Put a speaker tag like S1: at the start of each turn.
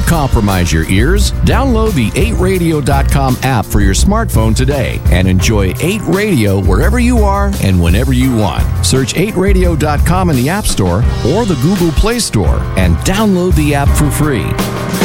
S1: compromise your ears. Download the 8radio.com app for your smartphone today and enjoy 8 Radio wherever you are and whenever you want. Search 8radio.com in the App Store or the Google Play Store and download the app for free.